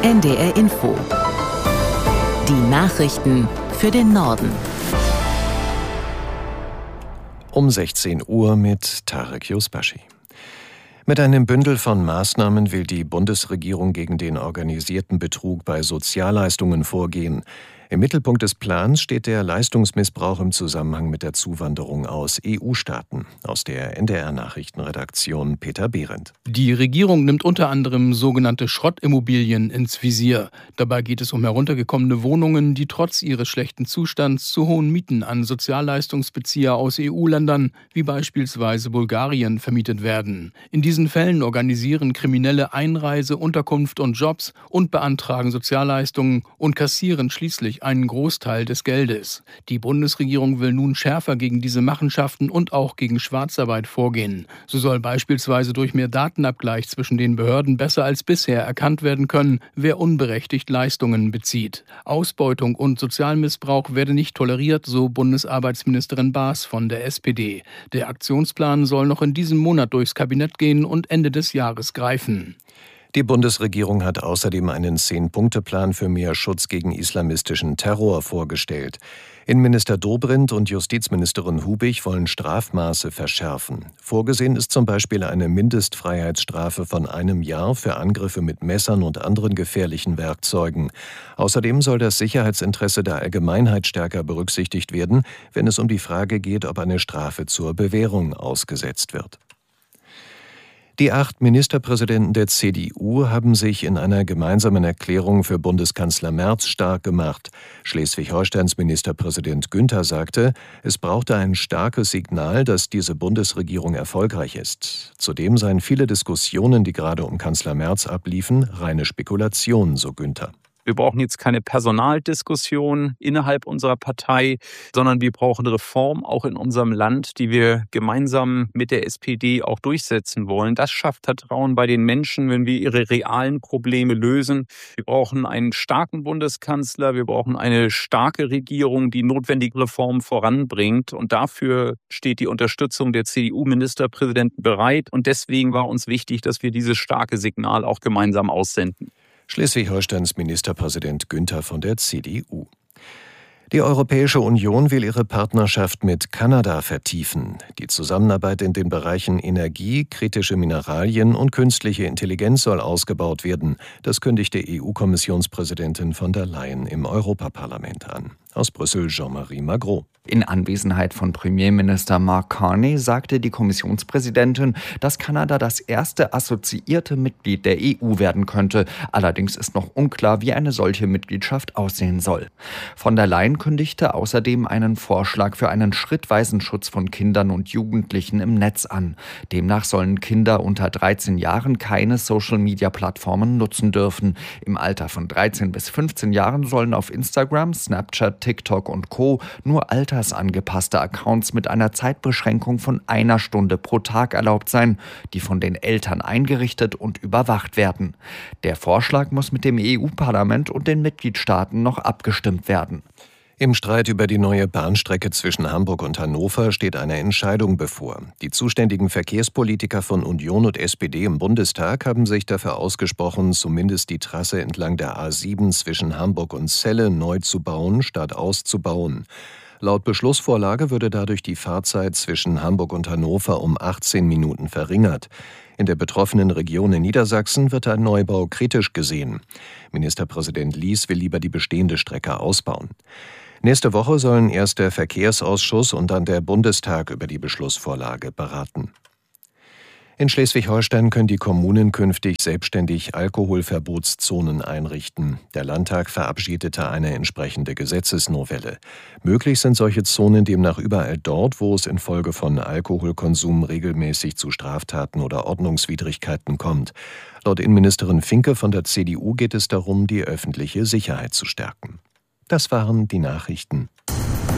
NDR Info. Die Nachrichten für den Norden. Um 16 Uhr mit Tarek Yusbashi. Mit einem Bündel von Maßnahmen will die Bundesregierung gegen den organisierten Betrug bei Sozialleistungen vorgehen. Im Mittelpunkt des Plans steht der Leistungsmissbrauch im Zusammenhang mit der Zuwanderung aus EU-Staaten. Aus der NDR-Nachrichtenredaktion Peter Behrendt. Die Regierung nimmt unter anderem sogenannte Schrottimmobilien ins Visier. Dabei geht es um heruntergekommene Wohnungen, die trotz ihres schlechten Zustands zu hohen Mieten an Sozialleistungsbezieher aus EU-Ländern, wie beispielsweise Bulgarien, vermietet werden. In diesen Fällen organisieren Kriminelle Einreise, Unterkunft und Jobs und beantragen Sozialleistungen und kassieren schließlich einen Großteil des Geldes. Die Bundesregierung will nun schärfer gegen diese Machenschaften und auch gegen Schwarzarbeit vorgehen. So soll beispielsweise durch mehr Datenabgleich zwischen den Behörden besser als bisher erkannt werden können, wer unberechtigt Leistungen bezieht. Ausbeutung und Sozialmissbrauch werde nicht toleriert, so Bundesarbeitsministerin Baas von der SPD. Der Aktionsplan soll noch in diesem Monat durchs Kabinett gehen und Ende des Jahres greifen. Die Bundesregierung hat außerdem einen 10-Punkte-Plan für mehr Schutz gegen islamistischen Terror vorgestellt. Innenminister Dobrindt und Justizministerin Hubig wollen Strafmaße verschärfen. Vorgesehen ist zum Beispiel eine Mindestfreiheitsstrafe von 1 Jahr für Angriffe mit Messern und anderen gefährlichen Werkzeugen. Außerdem soll das Sicherheitsinteresse der Allgemeinheit stärker berücksichtigt werden, wenn es um die Frage geht, ob eine Strafe zur Bewährung ausgesetzt wird. Die 8 Ministerpräsidenten der CDU haben sich in einer gemeinsamen Erklärung für Bundeskanzler Merz stark gemacht. Schleswig-Holsteins Ministerpräsident Günther sagte, es brauchte ein starkes Signal, dass diese Bundesregierung erfolgreich ist. Zudem seien viele Diskussionen, die gerade um Kanzler Merz abliefen, reine Spekulation, so Günther. Wir brauchen jetzt keine Personaldiskussion innerhalb unserer Partei, sondern wir brauchen Reform auch in unserem Land, die wir gemeinsam mit der SPD auch durchsetzen wollen. Das schafft Vertrauen bei den Menschen, wenn wir ihre realen Probleme lösen. Wir brauchen einen starken Bundeskanzler, wir brauchen eine starke Regierung, die notwendige Reformen voranbringt. Und dafür steht die Unterstützung der CDU-Ministerpräsidenten bereit. Und deswegen war uns wichtig, dass wir dieses starke Signal auch gemeinsam aussenden. Schleswig-Holsteins Ministerpräsident Günther von der CDU. Die Europäische Union will ihre Partnerschaft mit Kanada vertiefen. Die Zusammenarbeit in den Bereichen Energie, kritische Mineralien und künstliche Intelligenz soll ausgebaut werden. Das kündigte EU-Kommissionspräsidentin von der Leyen im Europaparlament an. Aus Brüssel Jean-Marie Magro. In Anwesenheit von Premierminister Mark Carney sagte die Kommissionspräsidentin, dass Kanada das erste assoziierte Mitglied der EU werden könnte. Allerdings ist noch unklar, wie eine solche Mitgliedschaft aussehen soll. Von der Leyen kündigte außerdem einen Vorschlag für einen schrittweisen Schutz von Kindern und Jugendlichen im Netz an. Demnach sollen Kinder unter 13 Jahren keine Social-Media-Plattformen nutzen dürfen. Im Alter von 13 bis 15 Jahren sollen auf Instagram, Snapchat, TikTok und Co. nur altersangepasste Accounts mit einer Zeitbeschränkung von 1 Stunde pro Tag erlaubt sein, die von den Eltern eingerichtet und überwacht werden. Der Vorschlag muss mit dem EU-Parlament und den Mitgliedstaaten noch abgestimmt werden. Im Streit über die neue Bahnstrecke zwischen Hamburg und Hannover steht eine Entscheidung bevor. Die zuständigen Verkehrspolitiker von Union und SPD im Bundestag haben sich dafür ausgesprochen, zumindest die Trasse entlang der A7 zwischen Hamburg und Celle neu zu bauen, statt auszubauen. Laut Beschlussvorlage würde dadurch die Fahrzeit zwischen Hamburg und Hannover um 18 Minuten verringert. In der betroffenen Region in Niedersachsen wird ein Neubau kritisch gesehen. Ministerpräsident Lies will lieber die bestehende Strecke ausbauen. Nächste Woche sollen erst der Verkehrsausschuss und dann der Bundestag über die Beschlussvorlage beraten. In Schleswig-Holstein können die Kommunen künftig selbstständig Alkoholverbotszonen einrichten. Der Landtag verabschiedete eine entsprechende Gesetzesnovelle. Möglich sind solche Zonen demnach überall dort, wo es infolge von Alkoholkonsum regelmäßig zu Straftaten oder Ordnungswidrigkeiten kommt. Laut Innenministerin Finke von der CDU geht es darum, die öffentliche Sicherheit zu stärken. Das waren die Nachrichten.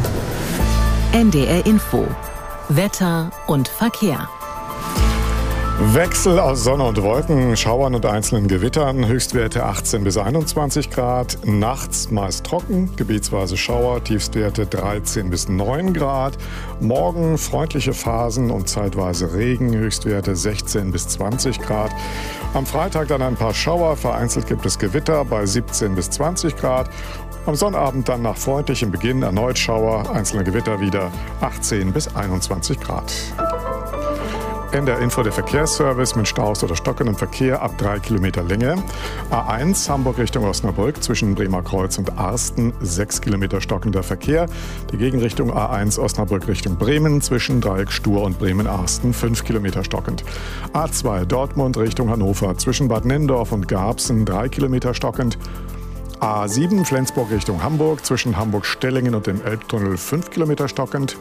NDR Info. Wetter und Verkehr. Wechsel aus Sonne und Wolken, Schauern und einzelnen Gewittern, Höchstwerte 18 bis 21 Grad, nachts meist trocken, gebietsweise Schauer, Tiefstwerte 13 bis 9 Grad, morgen freundliche Phasen und zeitweise Regen, Höchstwerte 16 bis 20 Grad, am Freitag dann ein paar Schauer, vereinzelt gibt es Gewitter bei 17 bis 20 Grad, am Sonnabend dann nach freundlichem Beginn erneut Schauer, einzelne Gewitter wieder 18 bis 21 Grad. In der Info der Verkehrsservice mit Staus oder stockendem Verkehr ab 3 Kilometer Länge. A1 Hamburg Richtung Osnabrück zwischen Bremerkreuz und Arsten 6 Kilometer stockender Verkehr. Die Gegenrichtung A1 Osnabrück Richtung Bremen zwischen Dreieck Stur und Bremen-Arsten 5 Kilometer stockend. A2 Dortmund Richtung Hannover zwischen Bad Nenndorf und Garbsen 3 Kilometer stockend. A7 Flensburg Richtung Hamburg zwischen Hamburg-Stellingen und dem Elbtunnel 5 Kilometer stockend.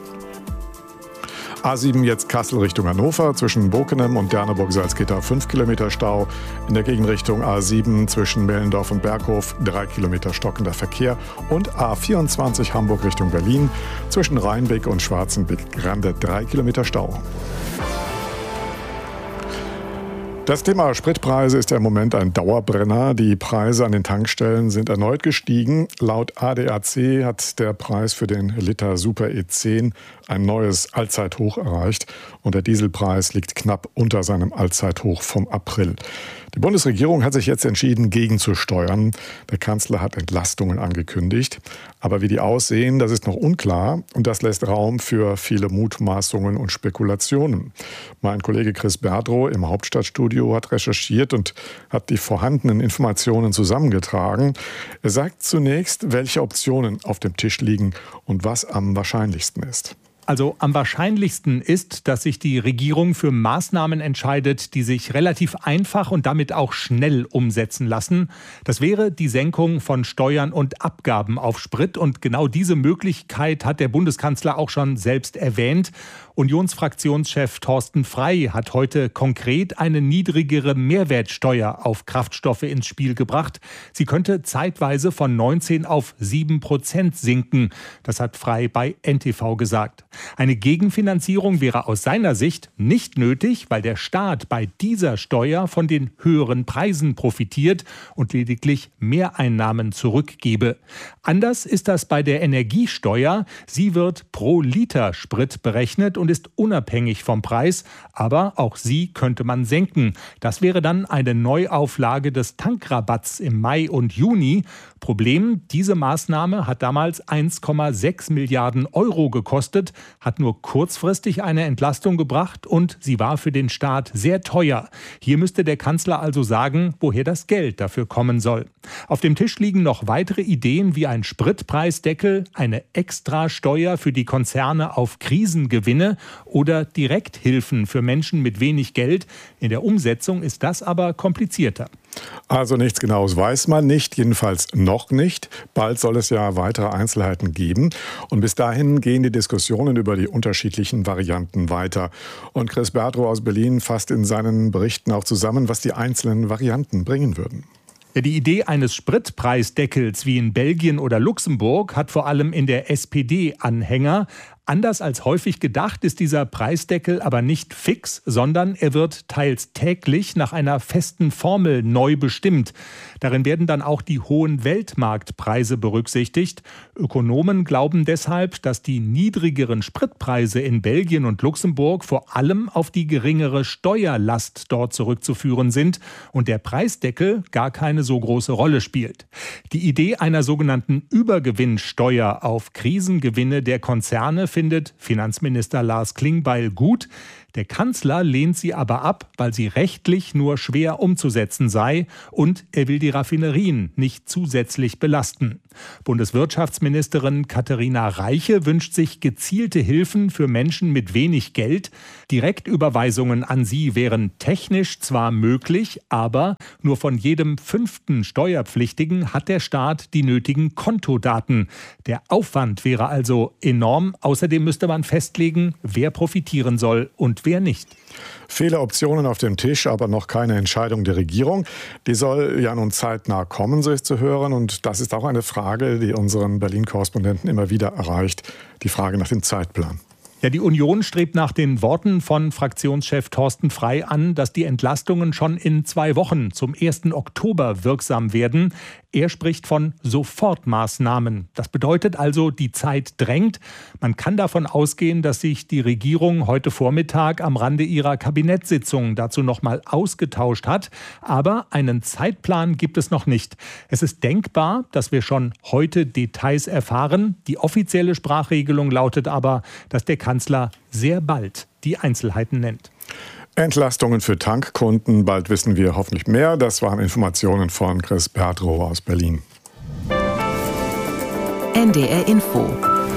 A7 jetzt Kassel Richtung Hannover zwischen Bokenem und Derneburg-Salzgitter 5 Kilometer Stau. In der Gegenrichtung A7 zwischen Mellendorf und Berghof 3 Kilometer stockender Verkehr. Und A24 Hamburg Richtung Berlin zwischen Rheinbeck und Schwarzenbeck-Grande 3 Kilometer Stau. Das Thema Spritpreise ist ja im Moment ein Dauerbrenner. Die Preise an den Tankstellen sind erneut gestiegen. Laut ADAC hat der Preis für den Liter Super E10 ein neues Allzeithoch erreicht und der Dieselpreis liegt knapp unter seinem Allzeithoch vom April. Die Bundesregierung hat sich jetzt entschieden, gegenzusteuern. Der Kanzler hat Entlastungen angekündigt. Aber wie die aussehen, das ist noch unklar und das lässt Raum für viele Mutmaßungen und Spekulationen. Mein Kollege Chris Berdrow im Hauptstadtstudio hat recherchiert und hat die vorhandenen Informationen zusammengetragen. Er sagt zunächst, welche Optionen auf dem Tisch liegen und was am wahrscheinlichsten ist. Also am wahrscheinlichsten ist, dass sich die Regierung für Maßnahmen entscheidet, die sich relativ einfach und damit auch schnell umsetzen lassen. Das wäre die Senkung von Steuern und Abgaben auf Sprit. Und genau diese Möglichkeit hat der Bundeskanzler auch schon selbst erwähnt. Unionsfraktionschef Thorsten Frey hat heute konkret eine niedrigere Mehrwertsteuer auf Kraftstoffe ins Spiel gebracht. Sie könnte zeitweise von 19 auf 7% sinken. Das hat Frey bei NTV gesagt. Eine Gegenfinanzierung wäre aus seiner Sicht nicht nötig, weil der Staat bei dieser Steuer von den höheren Preisen profitiert und lediglich Mehreinnahmen zurückgebe. Anders ist das bei der Energiesteuer. Sie wird pro Liter Sprit berechnet und ist unabhängig vom Preis, aber auch sie könnte man senken. Das wäre dann eine Neuauflage des Tankrabatts im Mai und Juni. Problem, diese Maßnahme hat damals 1,6 Milliarden Euro gekostet, hat nur kurzfristig eine Entlastung gebracht und sie war für den Staat sehr teuer. Hier müsste der Kanzler also sagen, woher das Geld dafür kommen soll. Auf dem Tisch liegen noch weitere Ideen wie ein Spritpreisdeckel, eine Extrasteuer für die Konzerne auf Krisengewinne oder Direkthilfen für Menschen mit wenig Geld. In der Umsetzung ist das aber komplizierter. Also nichts Genaues weiß man nicht, jedenfalls noch nicht. Bald soll es ja weitere Einzelheiten geben. Und bis dahin gehen die Diskussionen über die unterschiedlichen Varianten weiter. Und Chris Berdrow aus Berlin fasst in seinen Berichten auch zusammen, was die einzelnen Varianten bringen würden. Ja, die Idee eines Spritpreisdeckels wie in Belgien oder Luxemburg hat vor allem in der SPD Anhänger. Anders als häufig gedacht ist dieser Preisdeckel aber nicht fix, sondern er wird teils täglich nach einer festen Formel neu bestimmt. Darin werden dann auch die hohen Weltmarktpreise berücksichtigt. Ökonomen glauben deshalb, dass die niedrigeren Spritpreise in Belgien und Luxemburg vor allem auf die geringere Steuerlast dort zurückzuführen sind und der Preisdeckel gar keine so große Rolle spielt. Die Idee einer sogenannten Übergewinnsteuer auf Krisengewinne der Konzerne findet Finanzminister Lars Klingbeil gut. Der Kanzler lehnt sie aber ab, weil sie rechtlich nur schwer umzusetzen sei und er will die Raffinerien nicht zusätzlich belasten. Bundeswirtschaftsministerin Katharina Reiche wünscht sich gezielte Hilfen für Menschen mit wenig Geld. Direktüberweisungen an sie wären technisch zwar möglich, aber nur von jedem 5. Steuerpflichtigen hat der Staat die nötigen Kontodaten. Der Aufwand wäre also enorm. Außerdem müsste man festlegen, wer profitieren soll und wer nicht. Viele Optionen auf dem Tisch, aber noch keine Entscheidung der Regierung. Die soll ja nun zeitnah kommen, so ist zu hören. Und das ist auch eine Frage, die unseren Berlin-Korrespondenten immer wieder erreicht. Die Frage nach dem Zeitplan. Ja, die Union strebt nach den Worten von Fraktionschef Thorsten Frey an, dass die Entlastungen schon in 2 Wochen zum 1. Oktober wirksam werden. Er spricht von Sofortmaßnahmen. Das bedeutet also, die Zeit drängt. Man kann davon ausgehen, dass sich die Regierung heute Vormittag am Rande ihrer Kabinettssitzung dazu nochmal ausgetauscht hat. Aber einen Zeitplan gibt es noch nicht. Es ist denkbar, dass wir schon heute Details erfahren. Die offizielle Sprachregelung lautet aber, dass der Kanzler sehr bald die Einzelheiten nennt. Entlastungen für Tankkunden. Bald wissen wir hoffentlich mehr. Das waren Informationen von Chris Bertrow aus Berlin. NDR Info.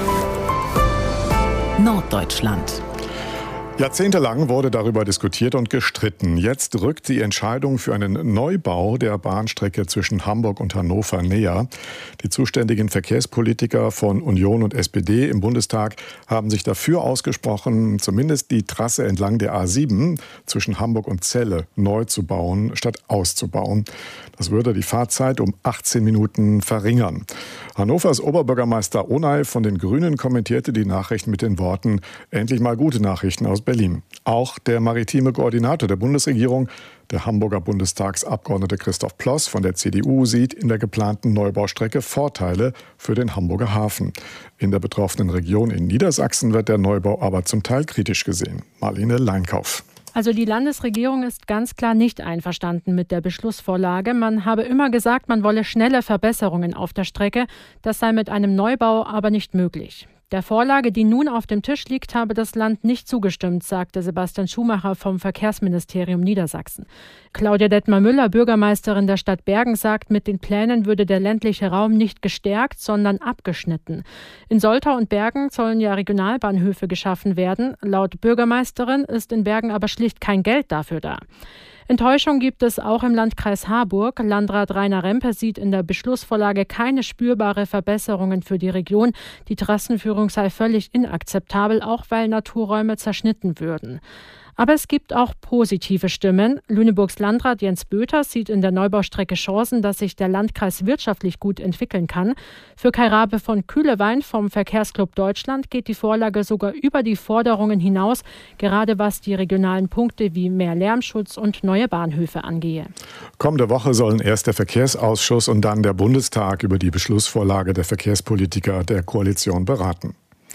Norddeutschland. Jahrzehntelang wurde darüber diskutiert und gestritten. Jetzt rückt die Entscheidung für einen Neubau der Bahnstrecke zwischen Hamburg und Hannover näher. Die zuständigen Verkehrspolitiker von Union und SPD im Bundestag haben sich dafür ausgesprochen, zumindest die Trasse entlang der A7 zwischen Hamburg und Celle neu zu bauen, statt auszubauen. Das würde die Fahrzeit um 18 Minuten verringern. Hannovers Oberbürgermeister Onay von den Grünen kommentierte die Nachricht mit den Worten: Endlich mal gute Nachrichten aus Berlin. Auch der maritime Koordinator der Bundesregierung, der Hamburger Bundestagsabgeordnete Christoph Ploss von der CDU, sieht in der geplanten Neubaustrecke Vorteile für den Hamburger Hafen. In der betroffenen Region in Niedersachsen wird der Neubau aber zum Teil kritisch gesehen. Marlene Leinkauf. Also die Landesregierung ist ganz klar nicht einverstanden mit der Beschlussvorlage. Man habe immer gesagt, man wolle schnelle Verbesserungen auf der Strecke. Das sei mit einem Neubau aber nicht möglich. Der Vorlage, die nun auf dem Tisch liegt, habe das Land nicht zugestimmt, sagte Sebastian Schumacher vom Verkehrsministerium Niedersachsen. Claudia Detmar-Müller, Bürgermeisterin der Stadt Bergen, sagt, mit den Plänen würde der ländliche Raum nicht gestärkt, sondern abgeschnitten. In Soltau und Bergen sollen ja Regionalbahnhöfe geschaffen werden. Laut Bürgermeisterin ist in Bergen aber schlicht kein Geld dafür da. Enttäuschung gibt es auch im Landkreis Harburg. Landrat Rainer Rempe sieht in der Beschlussvorlage keine spürbare Verbesserungen für die Region. Die Trassenführung sei völlig inakzeptabel, auch weil Naturräume zerschnitten würden. Aber es gibt auch positive Stimmen. Lüneburgs Landrat Jens Böter sieht in der Neubaustrecke Chancen, dass sich der Landkreis wirtschaftlich gut entwickeln kann. Für Kai Rabe von Kühlewein vom Verkehrsclub Deutschland geht die Vorlage sogar über die Forderungen hinaus, gerade was die regionalen Punkte wie mehr Lärmschutz und neue Bahnhöfe angehe. Kommende Woche sollen erst der Verkehrsausschuss und dann der Bundestag über die Beschlussvorlage der Verkehrspolitiker der Koalition beraten.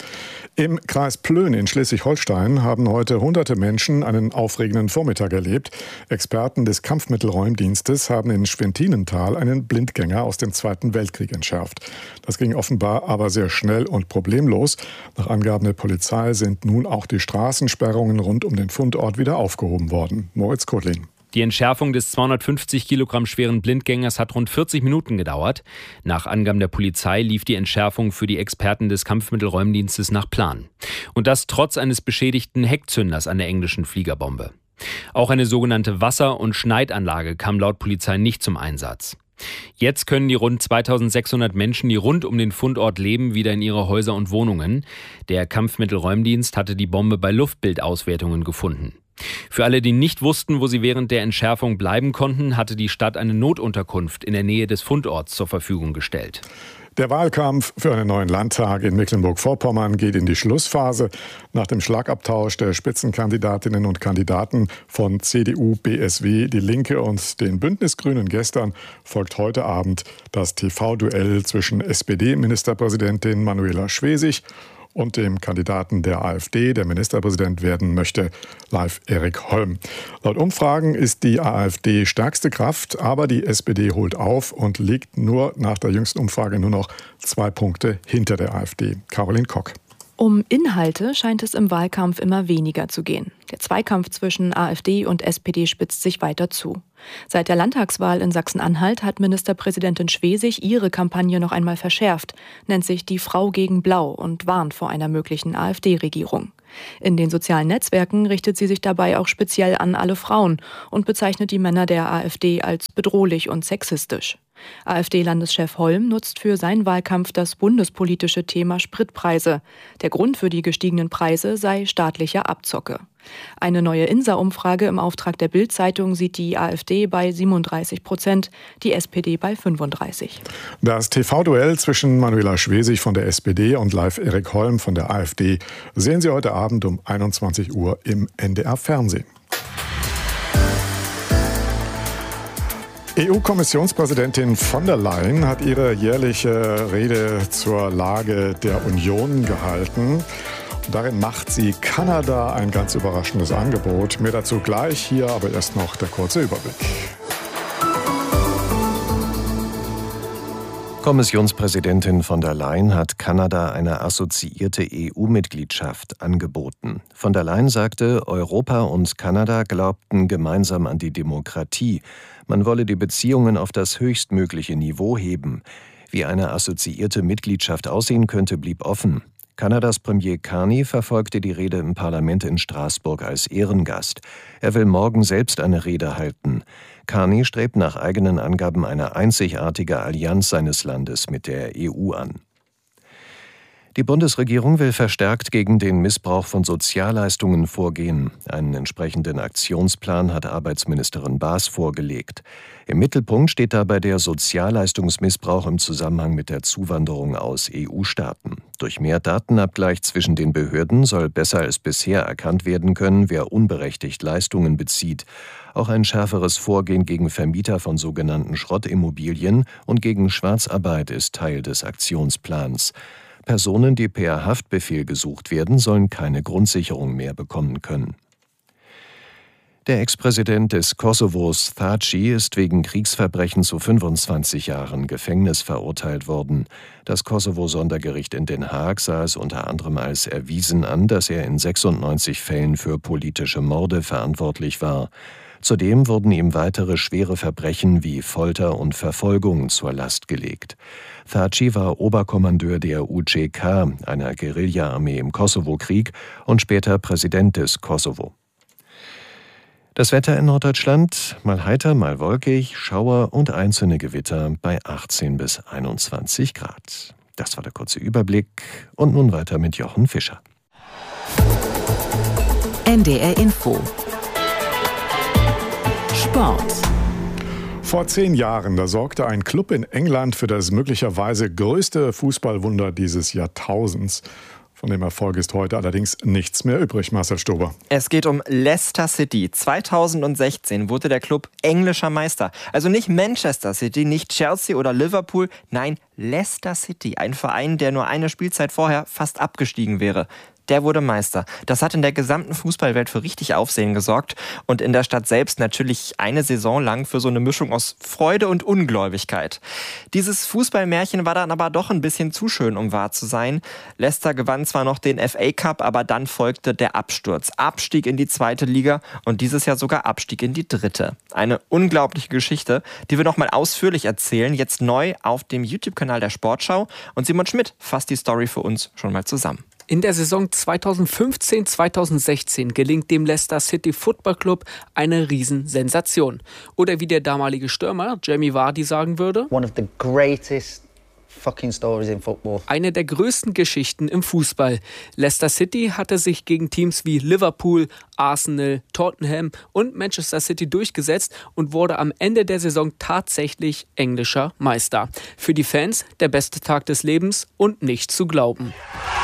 Im Kreis Plön in Schleswig-Holstein haben heute hunderte Menschen einen aufregenden Vormittag erlebt. Experten des Kampfmittelräumdienstes haben in Schwentinental einen Blindgänger aus dem Zweiten Weltkrieg entschärft. Das ging offenbar aber sehr schnell und problemlos. Nach Angaben der Polizei sind nun auch die Straßensperrungen rund um den Fundort wieder aufgehoben worden. Moritz Kodling. Die Entschärfung des 250 Kilogramm schweren Blindgängers hat rund 40 Minuten gedauert. Nach Angaben der Polizei lief die Entschärfung für die Experten des Kampfmittelräumdienstes nach Plan. Und das trotz eines beschädigten Heckzünders an der englischen Fliegerbombe. Auch eine sogenannte Wasser- und Schneidanlage kam laut Polizei nicht zum Einsatz. Jetzt können die rund 2600 Menschen, die rund um den Fundort leben, wieder in ihre Häuser und Wohnungen. Der Kampfmittelräumdienst hatte die Bombe bei Luftbildauswertungen gefunden. Für alle, die nicht wussten, wo sie während der Entschärfung bleiben konnten, hatte die Stadt eine Notunterkunft in der Nähe des Fundorts zur Verfügung gestellt. Der Wahlkampf für einen neuen Landtag in Mecklenburg-Vorpommern geht in die Schlussphase. Nach dem Schlagabtausch der Spitzenkandidatinnen und Kandidaten von CDU, BSW, Die Linke und den Bündnisgrünen gestern folgt heute Abend das TV-Duell zwischen SPD-Ministerpräsidentin Manuela Schwesig und dem Kandidaten der AfD, der Ministerpräsident werden möchte, Leif Erik Holm. Laut Umfragen ist die AfD stärkste Kraft, aber die SPD holt auf und liegt nur nach der jüngsten Umfrage nur noch 2 Punkte hinter der AfD. Caroline Kock. Um Inhalte scheint es im Wahlkampf immer weniger zu gehen. Der Zweikampf zwischen AfD und SPD spitzt sich weiter zu. Seit der Landtagswahl in Sachsen-Anhalt hat Ministerpräsidentin Schwesig ihre Kampagne noch einmal verschärft, nennt sich die Frau gegen Blau und warnt vor einer möglichen AfD-Regierung. In den sozialen Netzwerken richtet sie sich dabei auch speziell an alle Frauen und bezeichnet die Männer der AfD als bedrohlich und sexistisch. AfD-Landeschef Holm nutzt für seinen Wahlkampf das bundespolitische Thema Spritpreise. Der Grund für die gestiegenen Preise sei staatliche Abzocke. Eine neue INSA-Umfrage im Auftrag der Bild-Zeitung sieht die AfD bei 37%, die SPD bei 35%. Das TV-Duell zwischen Manuela Schwesig von der SPD und Leif Erik Holm von der AfD sehen Sie heute Abend um 21 Uhr im NDR-Fernsehen. EU-Kommissionspräsidentin von der Leyen hat ihre jährliche Rede zur Lage der Union gehalten. Darin macht sie Kanada ein ganz überraschendes Angebot. Mehr dazu gleich, hier aber erst noch der kurze Überblick. Kommissionspräsidentin von der Leyen hat Kanada eine assoziierte EU-Mitgliedschaft angeboten. Von der Leyen sagte, Europa und Kanada glaubten gemeinsam an die Demokratie. Man wolle die Beziehungen auf das höchstmögliche Niveau heben. Wie eine assoziierte Mitgliedschaft aussehen könnte, blieb offen. Kanadas Premier Carney verfolgte die Rede im Parlament in Straßburg als Ehrengast. Er will morgen selbst eine Rede halten. Carney strebt nach eigenen Angaben eine einzigartige Allianz seines Landes mit der EU an. Die Bundesregierung will verstärkt gegen den Missbrauch von Sozialleistungen vorgehen. Einen entsprechenden Aktionsplan hat Arbeitsministerin Baas vorgelegt. Im Mittelpunkt steht dabei der Sozialleistungsmissbrauch im Zusammenhang mit der Zuwanderung aus EU-Staaten. Durch mehr Datenabgleich zwischen den Behörden soll besser als bisher erkannt werden können, wer unberechtigt Leistungen bezieht. Auch ein schärferes Vorgehen gegen Vermieter von sogenannten Schrottimmobilien und gegen Schwarzarbeit ist Teil des Aktionsplans. Personen, die per Haftbefehl gesucht werden, sollen keine Grundsicherung mehr bekommen können. Der Ex-Präsident des Kosovos, Thaci, ist wegen Kriegsverbrechen zu 25 Jahren Gefängnis verurteilt worden. Das Kosovo-Sondergericht in Den Haag sah es unter anderem als erwiesen an, dass er in 96 Fällen für politische Morde verantwortlich war. Zudem wurden ihm weitere schwere Verbrechen wie Folter und Verfolgung zur Last gelegt. Thaci war Oberkommandeur der UÇK, einer Guerilla-Armee im Kosovo-Krieg, und später Präsident des Kosovo. Das Wetter in Norddeutschland, mal heiter, mal wolkig, Schauer und einzelne Gewitter bei 18 bis 21 Grad. Das war der kurze Überblick und nun weiter mit Jochen Fischer. NDR Info Sport. Vor 10 Jahren, da sorgte ein Club in England für das möglicherweise größte Fußballwunder dieses Jahrtausends. Von dem Erfolg ist heute allerdings nichts mehr übrig, Marcel Stober. Es geht um Leicester City. 2016 wurde der Club englischer Meister. Also nicht Manchester City, nicht Chelsea oder Liverpool, nein, Leicester City. Ein Verein, der nur eine Spielzeit vorher fast abgestiegen wäre. Der wurde Meister. Das hat in der gesamten Fußballwelt für richtig Aufsehen gesorgt und in der Stadt selbst natürlich eine Saison lang für so eine Mischung aus Freude und Ungläubigkeit. Dieses Fußballmärchen war dann aber doch ein bisschen zu schön, um wahr zu sein. Leicester gewann zwar noch den FA Cup, aber dann folgte der Absturz. Abstieg in die 2. Liga und dieses Jahr sogar Abstieg in die 3. Eine unglaubliche Geschichte, die wir noch mal ausführlich erzählen, jetzt neu auf dem YouTube-Kanal der Sportschau. Und Simon Schmidt fasst die Story für uns schon mal zusammen. In der Saison 2015-2016 gelingt dem Leicester City Football Club eine Riesensensation. Oder wie der damalige Stürmer Jamie Vardy sagen würde: One of the greatest fucking stories in football. Eine der größten Geschichten im Fußball. Leicester City hatte sich gegen Teams wie Liverpool, Arsenal, Tottenham und Manchester City durchgesetzt und wurde am Ende der Saison tatsächlich englischer Meister. Für die Fans der beste Tag des Lebens und nicht zu glauben.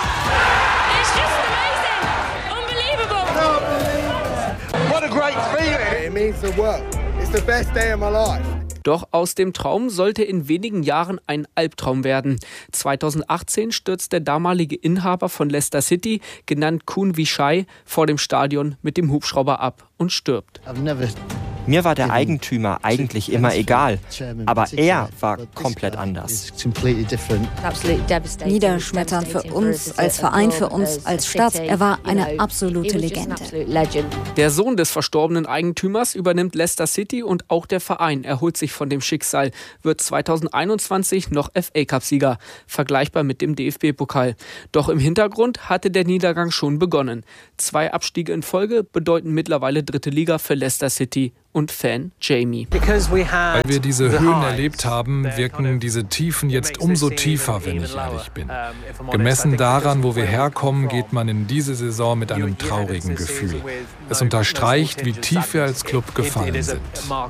Doch aus dem Traum sollte in wenigen Jahren ein Albtraum werden. 2018 stürzt der damalige Inhaber von Leicester City, genannt Khun Vichai, vor dem Stadion mit dem Hubschrauber ab und stirbt. Mir war der Eigentümer eigentlich immer egal, aber er war komplett anders. Niederschmetternd für uns, als Verein, für uns, als Stadt. Er war eine absolute Legende. Der Sohn des verstorbenen Eigentümers übernimmt Leicester City und auch der Verein erholt sich von dem Schicksal, wird 2021 noch FA-Cup-Sieger, vergleichbar mit dem DFB-Pokal. Doch im Hintergrund hatte der Niedergang schon begonnen. 2 Abstiege in Folge bedeuten mittlerweile 3. Liga für Leicester City und Fan Jamie. Weil wir diese Höhen erlebt haben, wirken diese Tiefen jetzt umso tiefer, wenn ich ehrlich bin. Gemessen daran, wo wir herkommen, geht man in diese Saison mit einem traurigen Gefühl. Es unterstreicht, wie tief wir als Club gefallen sind.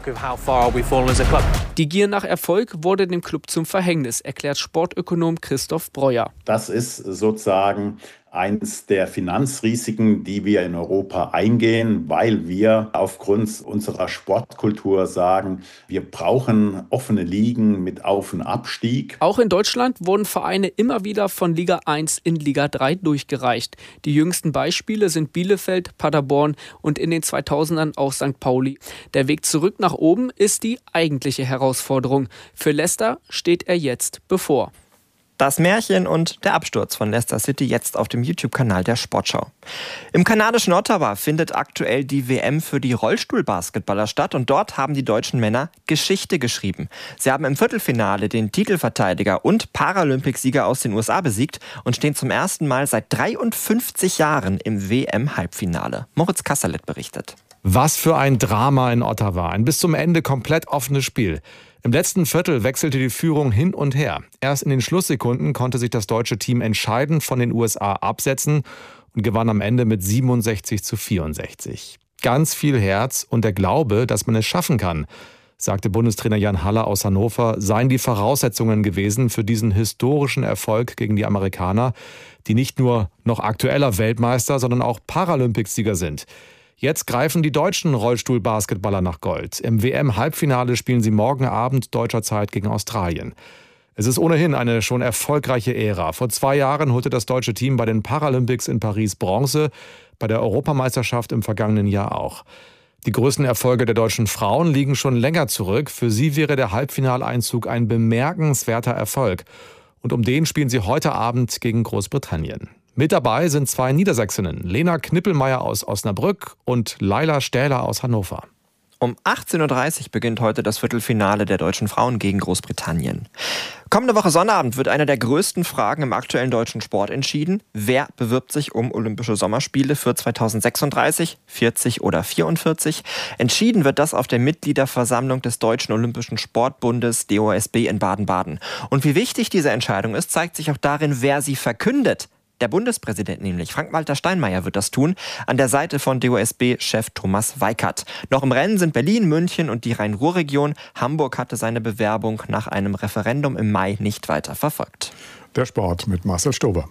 Die Gier nach Erfolg wurde dem Club zum Verhängnis, erklärt Sportökonom Christoph Breuer. Das ist sozusagen eines der Finanzrisiken, die wir in Europa eingehen, weil wir aufgrund unserer Sportkultur sagen, wir brauchen offene Ligen mit Auf- und Abstieg. Auch in Deutschland wurden Vereine immer wieder von Liga 1 in Liga 3 durchgereicht. Die jüngsten Beispiele sind Bielefeld, Paderborn und in den 2000ern auch St. Pauli. Der Weg zurück nach oben ist die eigentliche Herausforderung. Für Leicester steht er jetzt bevor. Das Märchen und der Absturz von Leicester City jetzt auf dem YouTube-Kanal der Sportschau. Im kanadischen Ottawa findet aktuell die WM für die Rollstuhlbasketballer statt und dort haben die deutschen Männer Geschichte geschrieben. Sie haben im Viertelfinale den Titelverteidiger und Paralympicsieger aus den USA besiegt und stehen zum ersten Mal seit 53 Jahren im WM-Halbfinale. Moritz Kasserlet berichtet. Was für ein Drama in Ottawa. Ein bis zum Ende komplett offenes Spiel. Im letzten Viertel wechselte die Führung hin und her. Erst in den Schlusssekunden konnte sich das deutsche Team entscheidend von den USA absetzen und gewann am Ende mit 67-64. Ganz viel Herz und der Glaube, dass man es schaffen kann, sagte Bundestrainer Jan Haller aus Hannover, seien die Voraussetzungen gewesen für diesen historischen Erfolg gegen die Amerikaner, die nicht nur noch aktueller Weltmeister, sondern auch Paralympicsieger sind. Jetzt greifen die deutschen Rollstuhlbasketballer nach Gold. Im WM-Halbfinale spielen sie morgen Abend deutscher Zeit gegen Australien. Es ist ohnehin eine schon erfolgreiche Ära. Vor 2 Jahren holte das deutsche Team bei den Paralympics in Paris Bronze, bei der Europameisterschaft im vergangenen Jahr auch. Die größten Erfolge der deutschen Frauen liegen schon länger zurück. Für sie wäre der Halbfinaleinzug ein bemerkenswerter Erfolg. Und um den spielen sie heute Abend gegen Großbritannien. Mit dabei sind 2 Niedersächsinnen, Lena Knippelmeier aus Osnabrück und Laila Stähler aus Hannover. Um 18.30 Uhr beginnt heute das Viertelfinale der deutschen Frauen gegen Großbritannien. Kommende Woche Sonnabend wird eine der größten Fragen im aktuellen deutschen Sport entschieden. Wer bewirbt sich um Olympische Sommerspiele für 2036, 40 oder 44? Entschieden wird das auf der Mitgliederversammlung des Deutschen Olympischen Sportbundes, DOSB, in Baden-Baden. Und wie wichtig diese Entscheidung ist, zeigt sich auch darin, wer sie verkündet. Der Bundespräsident nämlich, Frank-Walter Steinmeier, wird das tun, an der Seite von DOSB-Chef Thomas Weikert. Noch im Rennen sind Berlin, München und die Rhein-Ruhr-Region. Hamburg hatte seine Bewerbung nach einem Referendum im Mai nicht weiter verfolgt. Der Sport mit Marcel Stober.